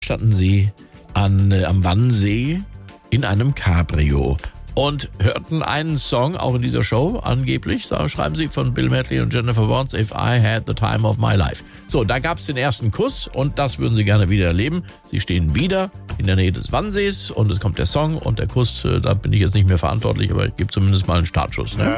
standen sie am Wannsee in einem Cabrio und hörten einen Song, auch in dieser Show, angeblich, schreiben sie, von Bill Medley und Jennifer Warnes, If I Had the Time of My Life. So, da gab es den ersten Kuss und das würden sie gerne wieder erleben. Sie stehen wieder in der Nähe des Wannsees und es kommt der Song und der Kuss, da bin ich jetzt nicht mehr verantwortlich, aber ich gebe zumindest mal einen Startschuss. Ne?